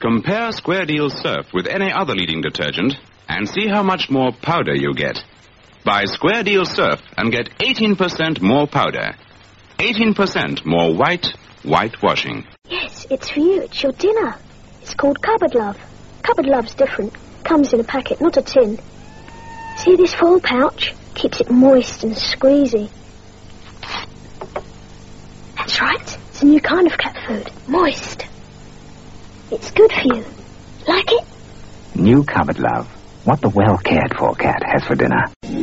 Compare Square Deal Surf with any other leading detergent and see how much more powder you get. Buy Square Deal Surf and get 18% more powder. 18% more whitewashing. Yes, it's for you. It's your dinner. It's called Cupboard Love. Cupboard Love's different. Comes in a packet, not a tin. See this foil pouch? Keeps it moist and squeezy. That's right. It's a new kind of cat food. Moist. It's good for you. Like it? New Cupboard Love. What the well-cared-for cat has for dinner.